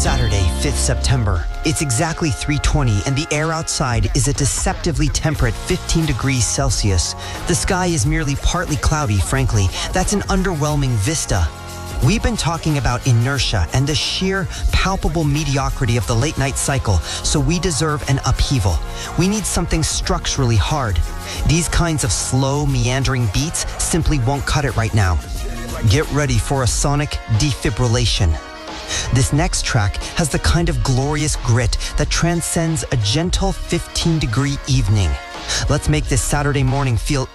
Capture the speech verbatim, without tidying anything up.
Saturday, fifth September. It's exactly three twenty and the air outside is a deceptively temperate fifteen degrees Celsius. The sky is merely partly cloudy, frankly. That's an underwhelming vista. We've been talking about inertia and the sheer, palpable mediocrity of the late night cycle, so we deserve an upheaval. We need something structurally hard. These kinds of slow, meandering beats simply won't cut it right now. Get ready for a sonic defibrillation. This next track has the kind of glorious grit that transcends a gentle fifteen degree evening. Let's make this Saturday morning feel